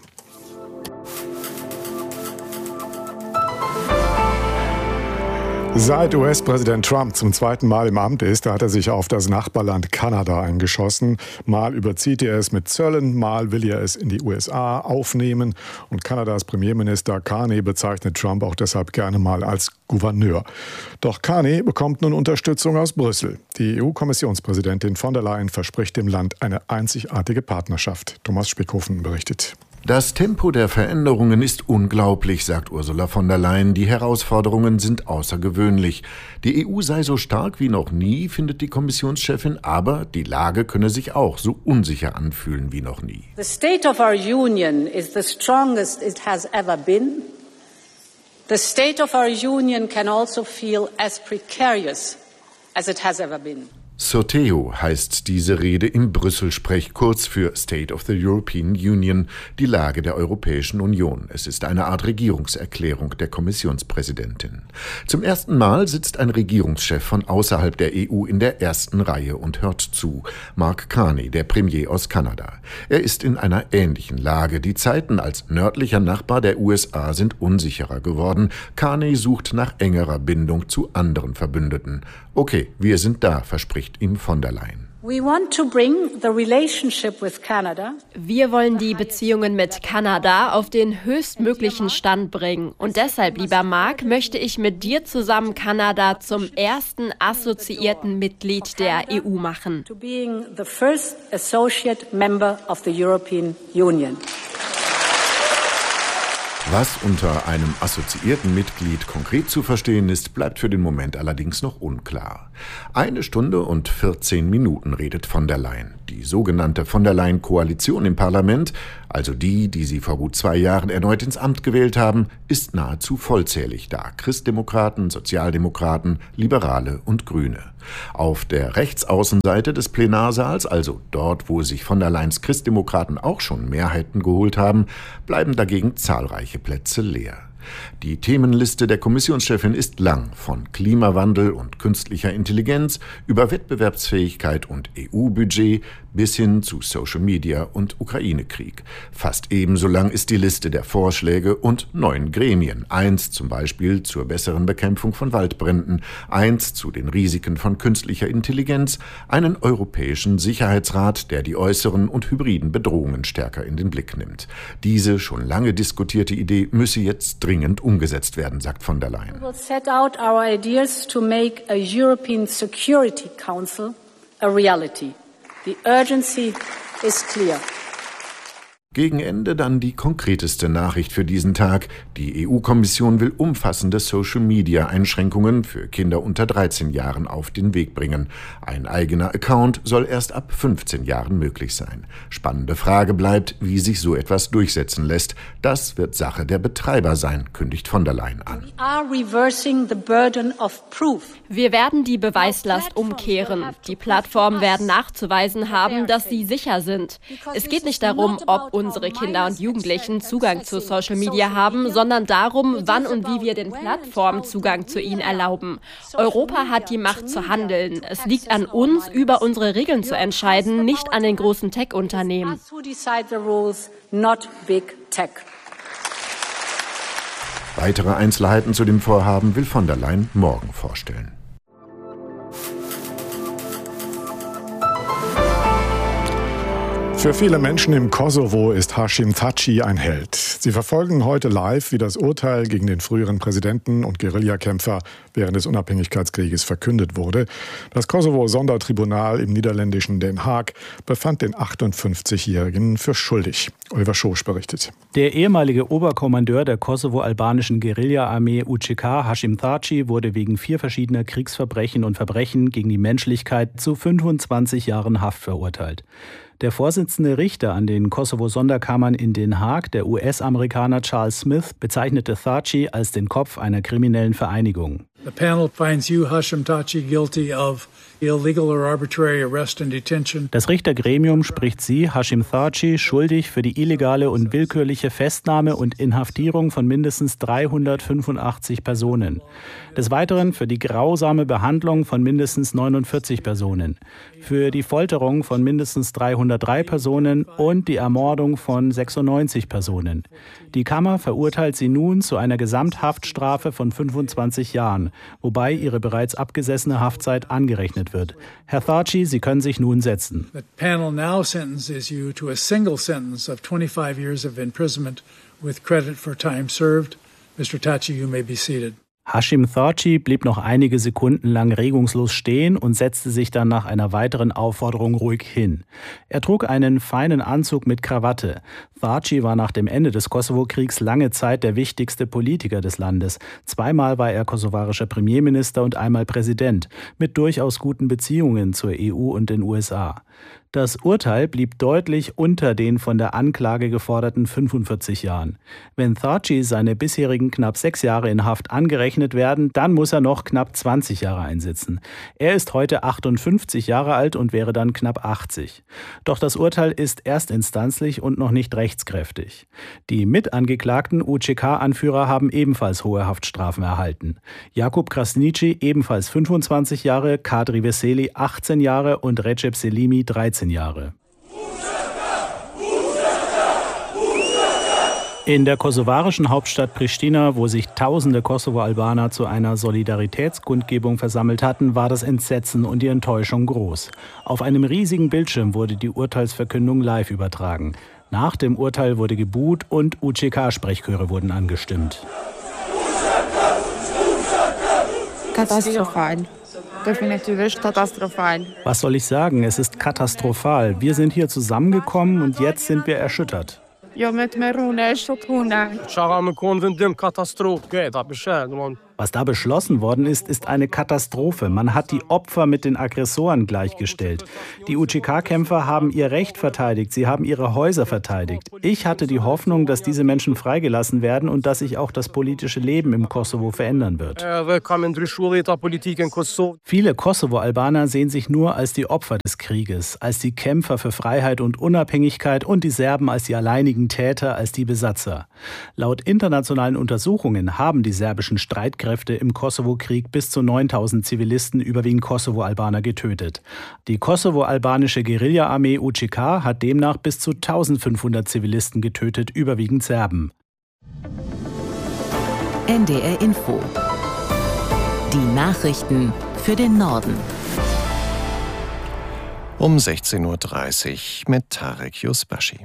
Seit US-Präsident Trump zum 2. Mal im Amt ist, hat er sich auf das Nachbarland Kanada eingeschossen. Mal überzieht er es mit Zöllen, mal will er es in die USA aufnehmen. Und Kanadas Premierminister Carney bezeichnet Trump auch deshalb gerne mal als Gouverneur. Doch Carney bekommt nun Unterstützung aus Brüssel. Die EU-Kommissionspräsidentin von der Leyen verspricht dem Land eine einzigartige Partnerschaft. Thomas Spickhofen berichtet. Das Tempo der Veränderungen ist unglaublich, sagt Ursula von der Leyen. Die Herausforderungen sind außergewöhnlich. Die EU sei so stark wie noch nie, findet die Kommissionschefin, aber die Lage könne sich auch so unsicher anfühlen wie noch nie. The state of our union is the strongest it has ever been. The state of our union can also feel as precarious as it has ever been. Sorteo heißt diese Rede im Brüssel-Sprech, kurz für State of the European Union, die Lage der Europäischen Union. Es ist eine Art Regierungserklärung der Kommissionspräsidentin. Zum ersten Mal sitzt ein Regierungschef von außerhalb der EU in der ersten Reihe und hört zu. Mark Carney, der Premier aus Kanada. Er ist in einer ähnlichen Lage. Die Zeiten als nördlicher Nachbar der USA sind unsicherer geworden. Carney sucht nach engerer Bindung zu anderen Verbündeten. Okay, wir sind da, verspricht ihm von der Leyen. We want to bring the relationship with Canada. Wir wollen die Beziehungen mit Kanada auf den höchstmöglichen Stand bringen. Und deshalb, lieber Mark, möchte ich mit dir zusammen Kanada zum ersten assoziierten Mitglied der EU machen. To being the first associate member of the European Union. Was unter einem assoziierten Mitglied konkret zu verstehen ist, bleibt für den Moment allerdings noch unklar. 1 Stunde und 14 Minuten redet von der Leyen. Die sogenannte von der Leyen-Koalition im Parlament, also die sie vor gut 2 Jahren erneut ins Amt gewählt haben, ist nahezu vollzählig da. Christdemokraten, Sozialdemokraten, Liberale und Grüne. Auf der Rechtsaußenseite des Plenarsaals, also dort, wo sich von der Leyens Christdemokraten auch schon Mehrheiten geholt haben, bleiben dagegen zahlreiche Plätze leer. Die Themenliste der Kommissionschefin ist lang, von Klimawandel und künstlicher Intelligenz über Wettbewerbsfähigkeit und EU-Budget bis hin zu Social Media und Ukraine-Krieg. Fast ebenso lang ist die Liste der Vorschläge und neuen Gremien. Eins zum Beispiel zur besseren Bekämpfung von Waldbränden, eins zu den Risiken von künstlicher Intelligenz, einen europäischen Sicherheitsrat, der die äußeren und hybriden Bedrohungen stärker in den Blick nimmt. Diese schon lange diskutierte Idee müsse jetzt dringend umgesetzt werden, sagt von der Leyen. We will set out our ideas to make a European Security Council a reality. The urgency is clear. Gegen Ende dann die konkreteste Nachricht für diesen Tag. Die EU-Kommission will umfassende Social-Media-Einschränkungen für Kinder unter 13 Jahren auf den Weg bringen. Ein eigener Account soll erst ab 15 Jahren möglich sein. Spannende Frage bleibt, wie sich so etwas durchsetzen lässt. Das wird Sache der Betreiber sein, kündigt von der Leyen an. We are reversing the burden of proof. Wir werden die Beweislast umkehren. Die Plattformen werden nachzuweisen haben, dass sie sicher sind. Es geht nicht darum, ob unsere Kinder und Jugendlichen Zugang zu Social Media haben, sondern darum, wann und wie wir den Plattformen Zugang zu ihnen erlauben. Europa hat die Macht zu handeln. Es liegt an uns, über unsere Regeln zu entscheiden, nicht an den großen Tech-Unternehmen. Weitere Einzelheiten zu dem Vorhaben will von der Leyen morgen vorstellen. Für viele Menschen im Kosovo ist Hashim Thaçi ein Held. Sie verfolgen heute live, wie das Urteil gegen den früheren Präsidenten und Guerillakämpfer während des Unabhängigkeitskrieges verkündet wurde. Das Kosovo-Sondertribunal im niederländischen Den Haag befand den 58-Jährigen für schuldig. Oliver Schosch berichtet. Der ehemalige Oberkommandeur der kosovo-albanischen Guerilla-Armee UÇK, Hashim Thaçi, wurde wegen 4 verschiedener Kriegsverbrechen und Verbrechen gegen die Menschlichkeit zu 25 Jahren Haft verurteilt. Der Vorsitzende Richter an den Kosovo-Sonderkammern in Den Haag, der US-Amerikaner Charles Smith, bezeichnete Thaçi als den Kopf einer kriminellen Vereinigung. The panel finds you, Hashim Thaçi, guilty of illegal or arbitrary arrest and detention. Das Richtergremium spricht Sie, Hashim Thaçi, schuldig für die illegale und willkürliche Festnahme und Inhaftierung von mindestens 385 Personen. Des Weiteren für die grausame Behandlung von mindestens 49 Personen, für die Folterung von mindestens 303 Personen und die Ermordung von 96 Personen. Die Kammer verurteilt sie nun zu einer Gesamthaftstrafe von 25 Jahren, wobei ihre bereits abgesessene Haftzeit angerechnet wird. Herr Thaçi, Sie können sich nun setzen. The panel now sentences you to a single sentence of 25 years of imprisonment with credit for time served. Mr. Thaçi, you may be seated. Hashim Thaçi blieb noch einige Sekunden lang regungslos stehen und setzte sich dann nach einer weiteren Aufforderung ruhig hin. Er trug einen feinen Anzug mit Krawatte. Thaçi war nach dem Ende des Kosovo-Kriegs lange Zeit der wichtigste Politiker des Landes. Zweimal war er kosovarischer Premierminister und einmal Präsident, mit durchaus guten Beziehungen zur EU und den USA. Das Urteil blieb deutlich unter den von der Anklage geforderten 45 Jahren. Wenn Thaçi seine bisherigen knapp 6 Jahre in Haft angerechnet werden, dann muss er noch knapp 20 Jahre einsitzen. Er ist heute 58 Jahre alt und wäre dann knapp 80. Doch das Urteil ist erstinstanzlich und noch nicht rechtskräftig. Die mitangeklagten UÇK-Anführer haben ebenfalls hohe Haftstrafen erhalten. Jakub Krasniqi ebenfalls 25 Jahre, Kadri Veseli 18 Jahre und Recep Selimi 13 Jahre. In der kosovarischen Hauptstadt Pristina, wo sich tausende Kosovo-Albaner zu einer Solidaritätskundgebung versammelt hatten, war das Entsetzen und die Enttäuschung groß. Auf einem riesigen Bildschirm wurde die Urteilsverkündung live übertragen. Nach dem Urteil wurde gebuht und UÇK-Sprechchöre wurden angestimmt. Katastrophal. Definitiv katastrophal. Was soll ich sagen? Es ist katastrophal. Wir sind hier zusammengekommen und jetzt sind wir erschüttert. Was da beschlossen worden ist, ist eine Katastrophe. Man hat die Opfer mit den Aggressoren gleichgestellt. Die UÇK-Kämpfer haben ihr Recht verteidigt, sie haben ihre Häuser verteidigt. Ich hatte die Hoffnung, dass diese Menschen freigelassen werden und dass sich auch das politische Leben im Kosovo verändern wird. Viele Kosovo-Albaner sehen sich nur als die Opfer des Krieges, als die Kämpfer für Freiheit und Unabhängigkeit und die Serben als die alleinigen Täter, als die Besatzer. Laut internationalen Untersuchungen haben die serbischen Streitkräfte im Kosovo-Krieg bis zu 9.000 Zivilisten, überwiegend Kosovo-Albaner, getötet. Die kosovo-albanische Guerilla-Armee UÇK hat demnach bis zu 1.500 Zivilisten getötet, überwiegend Serben. NDR Info. Die Nachrichten für den Norden. Um 16.30 Uhr mit Tarek Yusbashi.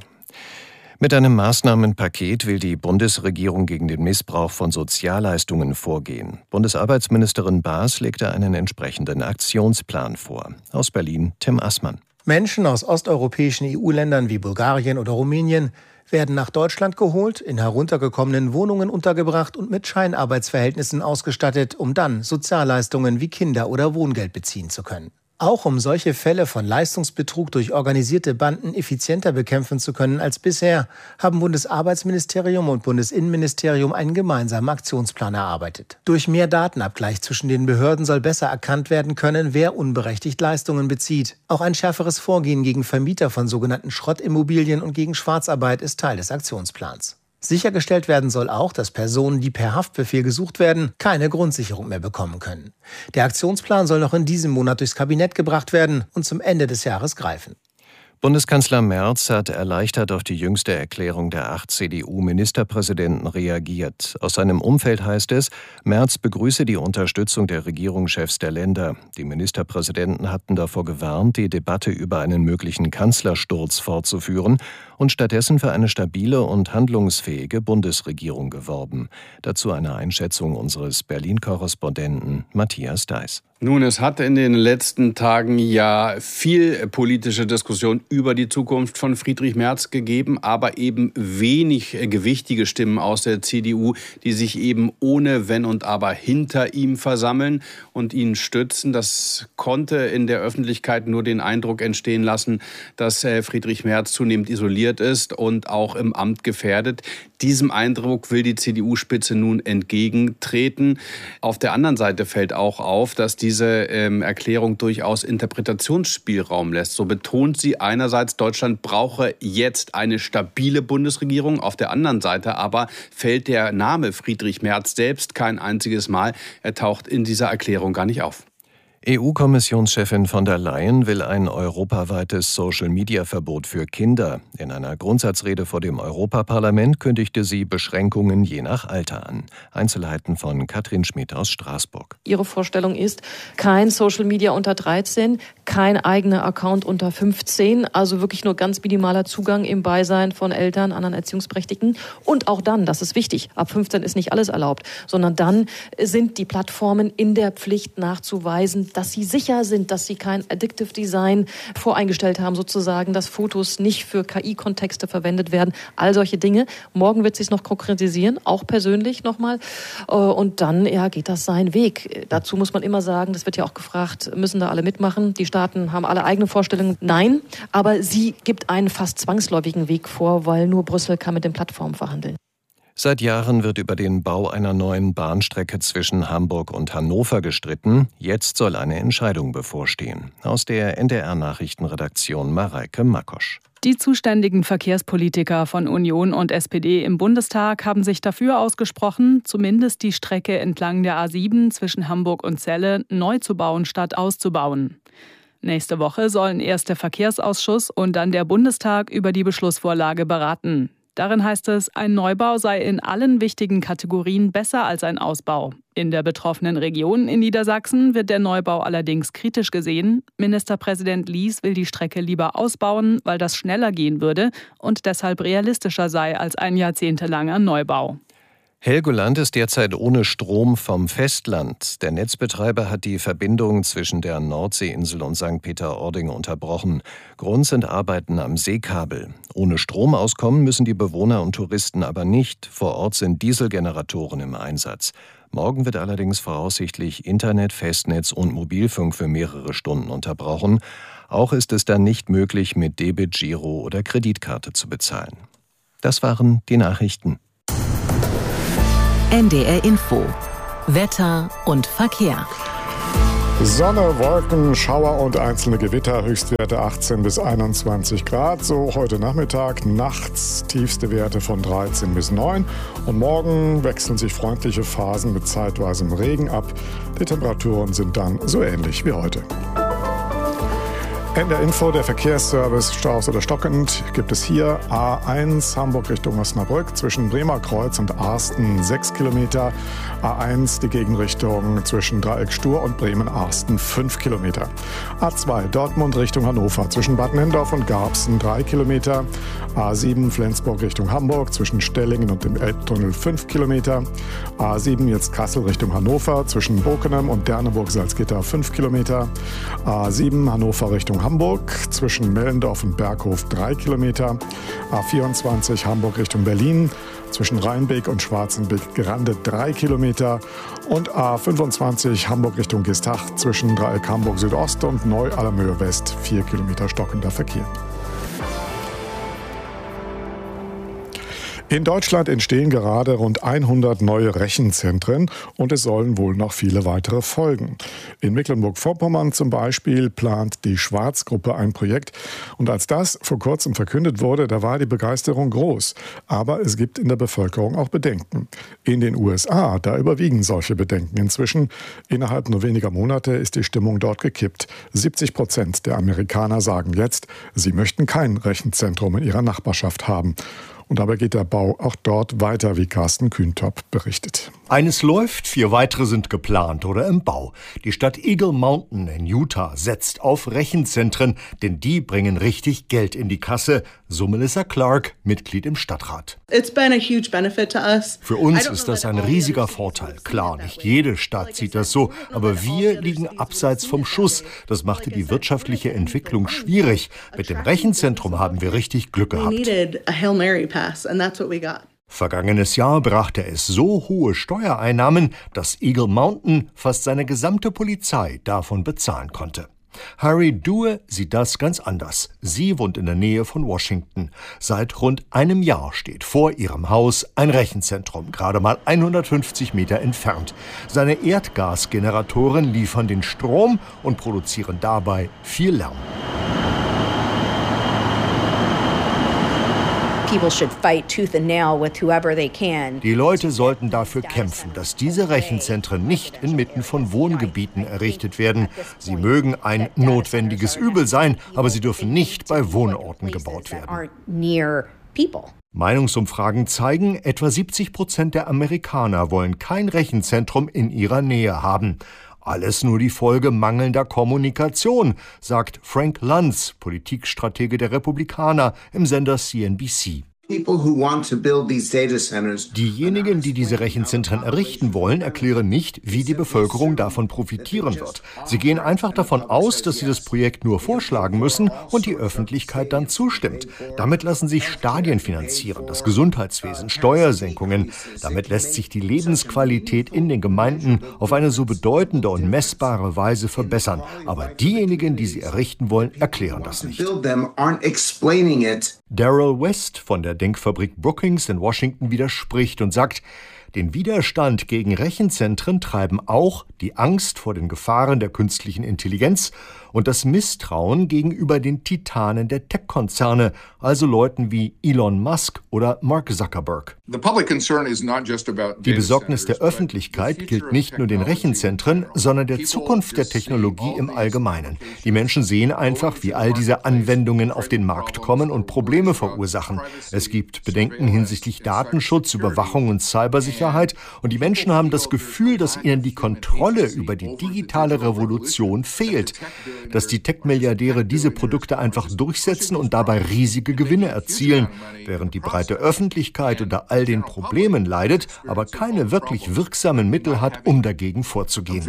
Mit einem Maßnahmenpaket will die Bundesregierung gegen den Missbrauch von Sozialleistungen vorgehen. Bundesarbeitsministerin Baas legte einen entsprechenden Aktionsplan vor. Aus Berlin Tim Assmann. Menschen aus osteuropäischen EU-Ländern wie Bulgarien oder Rumänien werden nach Deutschland geholt, in heruntergekommenen Wohnungen untergebracht und mit Scheinarbeitsverhältnissen ausgestattet, um dann Sozialleistungen wie Kinder- oder Wohngeld beziehen zu können. Auch um solche Fälle von Leistungsbetrug durch organisierte Banden effizienter bekämpfen zu können als bisher, haben Bundesarbeitsministerium und Bundesinnenministerium einen gemeinsamen Aktionsplan erarbeitet. Durch mehr Datenabgleich zwischen den Behörden soll besser erkannt werden können, wer unberechtigt Leistungen bezieht. Auch ein schärferes Vorgehen gegen Vermieter von sogenannten Schrottimmobilien und gegen Schwarzarbeit ist Teil des Aktionsplans. Sichergestellt werden soll auch, dass Personen, die per Haftbefehl gesucht werden, keine Grundsicherung mehr bekommen können. Der Aktionsplan soll noch in diesem Monat durchs Kabinett gebracht werden und zum Ende des Jahres greifen. Bundeskanzler Merz hat erleichtert auf die jüngste Erklärung der 8 CDU-Ministerpräsidenten reagiert. Aus seinem Umfeld heißt es, Merz begrüße die Unterstützung der Regierungschefs der Länder. Die Ministerpräsidenten hatten davor gewarnt, die Debatte über einen möglichen Kanzlersturz fortzuführen und stattdessen für eine stabile und handlungsfähige Bundesregierung geworben. Dazu eine Einschätzung unseres Berlin-Korrespondenten Matthias Deiß. Nun, es hat in den letzten Tagen ja viel politische Diskussion über die Zukunft von Friedrich Merz gegeben, aber eben wenig gewichtige Stimmen aus der CDU, die sich eben ohne Wenn und Aber hinter ihm versammeln und ihn stützen. Das konnte in der Öffentlichkeit nur den Eindruck entstehen lassen, dass Friedrich Merz zunehmend isoliert ist und auch im Amt gefährdet. Diesem Eindruck will die CDU-Spitze nun entgegentreten. Auf der anderen Seite fällt auch auf, dass diese Erklärung durchaus Interpretationsspielraum lässt. So betont sie einerseits, Deutschland brauche jetzt eine stabile Bundesregierung. Auf der anderen Seite aber fällt der Name Friedrich Merz selbst kein einziges Mal. Er taucht in dieser Erklärung gar nicht auf. EU-Kommissionschefin von der Leyen will ein europaweites Social-Media-Verbot für Kinder. In einer Grundsatzrede vor dem Europaparlament kündigte sie Beschränkungen je nach Alter an. Einzelheiten von Katrin Schmidt aus Straßburg. Ihre Vorstellung ist, kein Social-Media unter 13, kein eigener Account unter 15, also wirklich nur ganz minimaler Zugang im Beisein von Eltern, anderen Erziehungsberechtigten. Und auch dann, das ist wichtig, ab 15 ist nicht alles erlaubt, sondern dann sind die Plattformen in der Pflicht nachzuweisen, dass sie sicher sind, dass sie kein Addictive Design voreingestellt haben, sozusagen, dass Fotos nicht für KI-Kontexte verwendet werden. All solche Dinge. Morgen wird sie es noch konkretisieren, auch persönlich nochmal. Und dann geht das seinen Weg. Dazu muss man immer sagen, das wird ja auch gefragt, müssen da alle mitmachen? Die Staaten haben alle eigene Vorstellungen. Nein, aber sie gibt einen fast zwangsläufigen Weg vor, weil nur Brüssel kann mit den Plattformen verhandeln. Seit Jahren wird über den Bau einer neuen Bahnstrecke zwischen Hamburg und Hannover gestritten. Jetzt soll eine Entscheidung bevorstehen. Aus der NDR-Nachrichtenredaktion Mareike Makosch. Die zuständigen Verkehrspolitiker von Union und SPD im Bundestag haben sich dafür ausgesprochen, zumindest die Strecke entlang der A7 zwischen Hamburg und Celle neu zu bauen statt auszubauen. Nächste Woche sollen erst der Verkehrsausschuss und dann der Bundestag über die Beschlussvorlage beraten. Darin heißt es, ein Neubau sei in allen wichtigen Kategorien besser als ein Ausbau. In der betroffenen Region in Niedersachsen wird der Neubau allerdings kritisch gesehen. Ministerpräsident Lies will die Strecke lieber ausbauen, weil das schneller gehen würde und deshalb realistischer sei als ein jahrzehntelanger Neubau. Helgoland ist derzeit ohne Strom vom Festland. Der Netzbetreiber hat die Verbindung zwischen der Nordseeinsel und St. Peter-Ording unterbrochen. Grund sind Arbeiten am Seekabel. Ohne Strom auskommen müssen die Bewohner und Touristen aber nicht. Vor Ort sind Dieselgeneratoren im Einsatz. Morgen wird allerdings voraussichtlich Internet, Festnetz und Mobilfunk für mehrere Stunden unterbrochen. Auch ist es dann nicht möglich, mit Debit, Giro oder Kreditkarte zu bezahlen. Das waren die Nachrichten. NDR Info. Wetter und Verkehr. Sonne, Wolken, Schauer und einzelne Gewitter, Höchstwerte 18 bis 21 Grad. So heute Nachmittag, nachts tiefste Werte von 13 bis 9. Und morgen wechseln sich freundliche Phasen mit zeitweisem Regen ab. Die Temperaturen sind dann so ähnlich wie heute. NDR Info, der Verkehrsservice, Staus oder stockend, gibt es hier A1 Hamburg Richtung Osnabrück zwischen Bremer Kreuz und Arsten 6 Kilometer. A1 die Gegenrichtung zwischen Dreieck Stur und Bremen-Arsten 5 Kilometer. A2 Dortmund Richtung Hannover zwischen Bad Nendorf und Garbsen 3 Kilometer. A7 Flensburg Richtung Hamburg zwischen Stellingen und dem Elbtunnel 5 Kilometer. A7 jetzt Kassel Richtung Hannover zwischen Bokenem und Derneburg-Salzgitter 5 Kilometer. A7 Hannover Richtung Hamburg zwischen Mellendorf und Berghof 3 Kilometer. A24 Hamburg Richtung Berlin zwischen Rheinbeek und Schwarzenbeek-Grande 3 Kilometer. Und A25 Hamburg Richtung Gestach zwischen Dreieck Hamburg Südost und Neu-Allermöhe West 4 Kilometer stockender Verkehr. In Deutschland entstehen gerade rund 100 neue Rechenzentren und es sollen wohl noch viele weitere folgen. In Mecklenburg-Vorpommern zum Beispiel plant die Schwarz-Gruppe ein Projekt. Und als das vor kurzem verkündet wurde, da war die Begeisterung groß. Aber es gibt in der Bevölkerung auch Bedenken. In den USA, da überwiegen solche Bedenken inzwischen. Innerhalb nur weniger Monate ist die Stimmung dort gekippt. 70% der Amerikaner sagen jetzt, sie möchten kein Rechenzentrum in ihrer Nachbarschaft haben. Und dabei geht der Bau auch dort weiter, wie Carsten Kühntop berichtet. Eines läuft, 4 weitere sind geplant oder im Bau. Die Stadt Eagle Mountain in Utah setzt auf Rechenzentren, denn die bringen richtig Geld in die Kasse. So Melissa Clark, Mitglied im Stadtrat. Für uns ist das ein riesiger Vorteil. Klar, nicht jede Stadt sieht das so, aber wir liegen abseits vom Schuss. Das machte die wirtschaftliche Entwicklung schwierig. Mit dem Rechenzentrum haben wir richtig Glück gehabt. Vergangenes Jahr brachte es so hohe Steuereinnahmen, dass Eagle Mountain fast seine gesamte Polizei davon bezahlen konnte. Harry Due sieht das ganz anders. Sie wohnt in der Nähe von Washington. Seit rund einem Jahr steht vor ihrem Haus ein Rechenzentrum, gerade mal 150 Meter entfernt. Seine Erdgasgeneratoren liefern den Strom und produzieren dabei viel Lärm. Die Leute sollten dafür kämpfen, dass diese Rechenzentren nicht inmitten von Wohngebieten errichtet werden. Sie mögen ein notwendiges Übel sein, aber sie dürfen nicht bei Wohnorten gebaut werden. Meinungsumfragen zeigen, etwa 70% der Amerikaner wollen kein Rechenzentrum in ihrer Nähe haben. Alles nur die Folge mangelnder Kommunikation, sagt Frank Luntz, Politikstratege der Republikaner im Sender CNBC. Diejenigen, die diese Rechenzentren errichten wollen, erklären nicht, wie die Bevölkerung davon profitieren wird. Sie gehen einfach davon aus, dass sie das Projekt nur vorschlagen müssen und die Öffentlichkeit dann zustimmt. Damit lassen sich Stadien finanzieren, das Gesundheitswesen, Steuersenkungen. Damit lässt sich die Lebensqualität in den Gemeinden auf eine so bedeutende und messbare Weise verbessern. Aber diejenigen, die sie errichten wollen, erklären das nicht. Daryl West von der Denkfabrik Brookings in Washington widerspricht und sagt, den Widerstand gegen Rechenzentren treiben auch die Angst vor den Gefahren der künstlichen Intelligenz und das Misstrauen gegenüber den Titanen der Tech-Konzerne, also Leuten wie Elon Musk oder Mark Zuckerberg. Die Besorgnis der Öffentlichkeit gilt nicht nur den Rechenzentren, sondern der Zukunft der Technologie im Allgemeinen. Die Menschen sehen einfach, wie all diese Anwendungen auf den Markt kommen und Probleme verursachen. Es gibt Bedenken hinsichtlich Datenschutz, Überwachung und Cybersicherheit und die Menschen haben das Gefühl, dass ihnen die Kontrolle über die digitale Revolution fehlt. Dass die Tech-Milliardäre diese Produkte einfach durchsetzen und dabei riesige Gewinne erzielen, während die breite Öffentlichkeit unter all den Problemen leidet, aber keine wirklich wirksamen Mittel hat, um dagegen vorzugehen.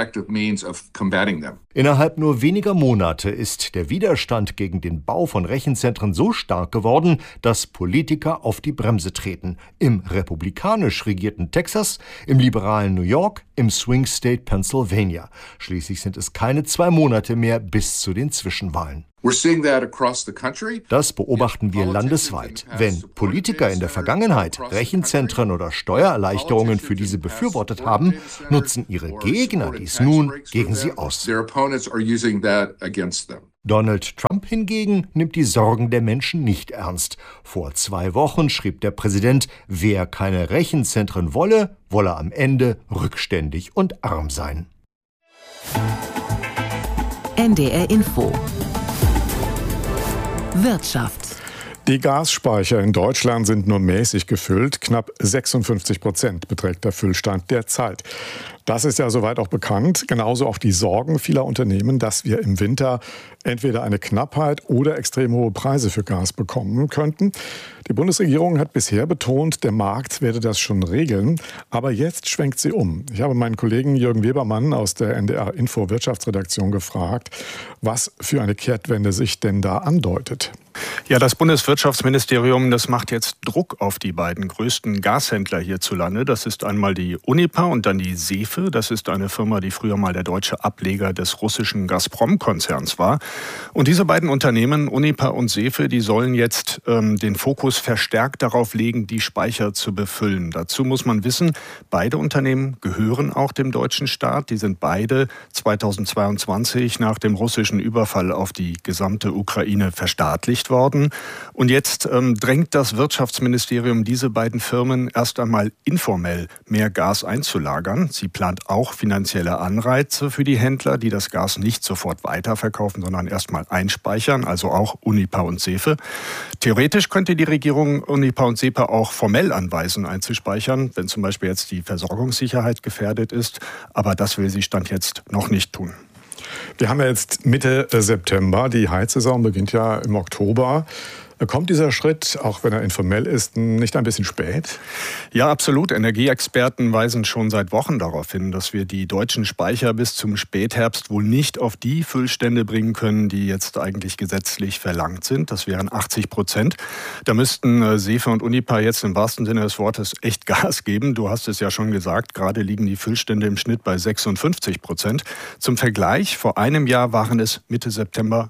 Innerhalb nur weniger Monate ist der Widerstand gegen den Bau von Rechenzentren so stark geworden, dass Politiker auf die Bremse treten. Im republikanisch regierten regierten Texas, im liberalen New York, im Swing State Pennsylvania. Schließlich sind es keine 2 Monate mehr bis zu den Zwischenwahlen. Das beobachten wir landesweit. Wenn Politiker in der Vergangenheit Rechenzentren oder Steuererleichterungen für diese befürwortet haben, nutzen ihre Gegner dies nun gegen sie aus. Donald Trump hingegen nimmt die Sorgen der Menschen nicht ernst. Vor 2 Wochen schrieb der Präsident, wer keine Rechenzentren wolle, wolle am Ende rückständig und arm sein. NDR Info Wirtschaft. Die Gasspeicher in Deutschland sind nur mäßig gefüllt. Knapp 56% beträgt der Füllstand derzeit. Das ist ja soweit auch bekannt. Genauso auch die Sorgen vieler Unternehmen, dass wir im Winter entweder eine Knappheit oder extrem hohe Preise für Gas bekommen könnten. Die Bundesregierung hat bisher betont, der Markt werde das schon regeln. Aber jetzt schwenkt sie um. Ich habe meinen Kollegen Jürgen Webermann aus der NDR Info Wirtschaftsredaktion gefragt, was für eine Kehrtwende sich denn da andeutet. Ja, das Bundeswirtschaftsministerium, das macht jetzt Druck auf die beiden größten Gashändler hierzulande. Das ist einmal die Uniper und dann die Sefe. Das ist eine Firma, die früher mal der deutsche Ableger des russischen Gazprom-Konzerns war. Und diese beiden Unternehmen, Uniper und Sefe, die sollen jetzt den Fokus verstärkt darauf legen, die Speicher zu befüllen. Dazu muss man wissen, beide Unternehmen gehören auch dem deutschen Staat. Die sind beide 2022 nach dem russischen Überfall auf die gesamte Ukraine verstaatlicht worden. Und jetzt drängt das Wirtschaftsministerium diese beiden Firmen erst einmal informell mehr Gas einzulagern. Sie plant auch finanzielle Anreize für die Händler, die das Gas nicht sofort weiterverkaufen, sondern erstmal einspeichern, also auch Uniper und Sefe. Theoretisch könnte die Regierung Uniper und Sefe auch formell anweisen, einzuspeichern, wenn zum Beispiel jetzt die Versorgungssicherheit gefährdet ist. Aber das will sie Stand jetzt noch nicht tun. Wir haben ja jetzt Mitte September, die Heizsaison beginnt ja im Oktober. Kommt dieser Schritt, auch wenn er informell ist, nicht ein bisschen spät? Ja, absolut. Energieexperten weisen schon seit Wochen darauf hin, dass wir die deutschen Speicher bis zum Spätherbst wohl nicht auf die Füllstände bringen können, die jetzt eigentlich gesetzlich verlangt sind. Das wären 80%. Da müssten Sefe und Uniper jetzt im wahrsten Sinne des Wortes echt Gas geben. Du hast es ja schon gesagt, gerade liegen die Füllstände im Schnitt bei 56%. Zum Vergleich, vor einem Jahr waren es Mitte September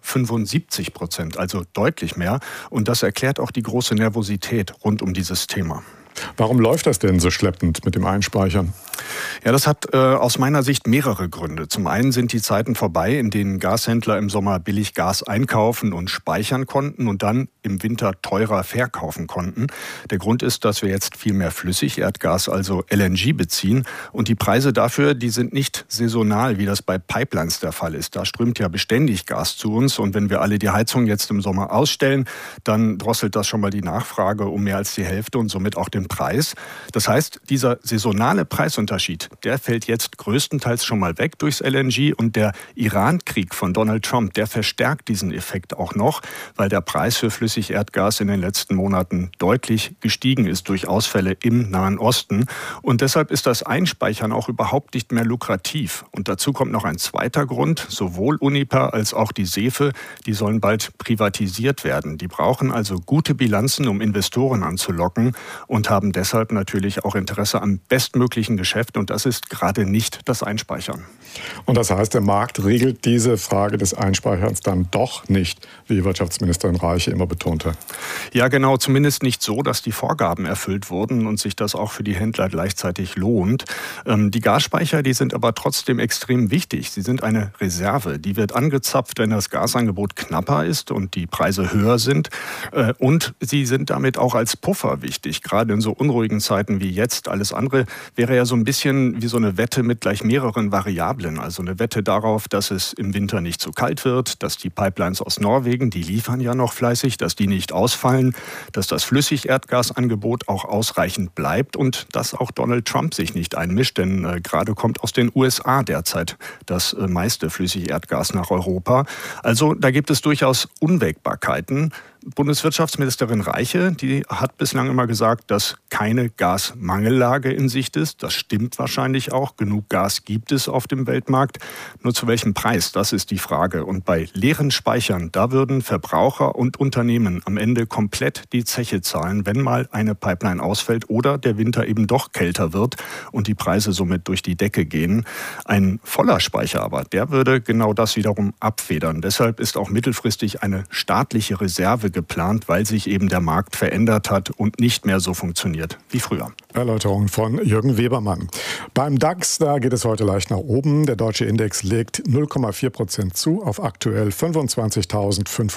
75%, also deutlich mehr. Und das erklärt auch die große Nervosität rund um dieses Thema. Warum läuft das denn so schleppend mit dem Einspeichern? Ja, das hat aus meiner Sicht mehrere Gründe. Zum einen sind die Zeiten vorbei, in denen Gashändler im Sommer billig Gas einkaufen und speichern konnten und dann im Winter teurer verkaufen konnten. Der Grund ist, dass wir jetzt viel mehr Flüssigerdgas, also LNG, beziehen. Und die Preise dafür, die sind nicht saisonal, wie das bei Pipelines der Fall ist. Da strömt ja beständig Gas zu uns. Und wenn wir alle die Heizung jetzt im Sommer ausstellen, dann drosselt das schon mal die Nachfrage um mehr als die Hälfte und somit auch den Preis. Das heißt, dieser saisonale Preisunterschied, der fällt jetzt größtenteils schon mal weg durchs LNG. Und der Iran-Krieg von Donald Trump, der verstärkt diesen Effekt auch noch, weil der Preis für Flüssigerdgas in den letzten Monaten deutlich gestiegen ist durch Ausfälle im Nahen Osten. Und deshalb ist das Einspeichern auch überhaupt nicht mehr lukrativ. Und dazu kommt noch ein zweiter Grund. Sowohl Uniper als auch die Sefe, die sollen bald privatisiert werden. Die brauchen also gute Bilanzen, um Investoren anzulocken und haben deshalb natürlich auch Interesse am bestmöglichen Geschäft. Und das ist gerade nicht das Einspeichern. Und das heißt, der Markt regelt diese Frage des Einspeicherns dann doch nicht, wie Wirtschaftsministerin Reiche immer betonte. Ja, genau. Zumindest nicht so, dass die Vorgaben erfüllt wurden und sich das auch für die Händler gleichzeitig lohnt. Die Gasspeicher, die sind aber trotzdem extrem wichtig. Sie sind eine Reserve. Die wird angezapft, wenn das Gasangebot knapper ist und die Preise höher sind. Und sie sind damit auch als Puffer wichtig, gerade in so unruhigen Zeiten wie jetzt. Alles andere wäre ja so ein bisschen wie so eine Wette mit gleich mehreren Variablen. Also eine Wette darauf, dass es im Winter nicht zu kalt wird, dass die Pipelines aus Norwegen, die liefern ja noch fleißig, dass die nicht ausfallen, dass das Flüssigerdgasangebot auch ausreichend bleibt und dass auch Donald Trump sich nicht einmischt, denn gerade kommt aus den USA derzeit das meiste Flüssigerdgas nach Europa. Also da gibt es durchaus Unwägbarkeiten. Bundeswirtschaftsministerin Reiche, die hat bislang immer gesagt, dass keine Gasmangellage in Sicht ist. Das stimmt wahrscheinlich auch. Genug Gas gibt es auf dem Weltmarkt. Nur zu welchem Preis? Das ist die Frage. Und bei leeren Speichern, da würden Verbraucher und Unternehmen am Ende komplett die Zeche zahlen, wenn mal eine Pipeline ausfällt oder der Winter eben doch kälter wird und die Preise somit durch die Decke gehen. Ein voller Speicher aber, der würde genau das wiederum abfedern. Deshalb ist auch mittelfristig eine staatliche Reserve geplant, weil sich eben der Markt verändert hat und nicht mehr so funktioniert wie früher. Erläuterung von Jürgen Webermann. Beim DAX, da geht es heute leicht nach oben. Der deutsche Index legt 0,4% zu auf aktuell 25.500.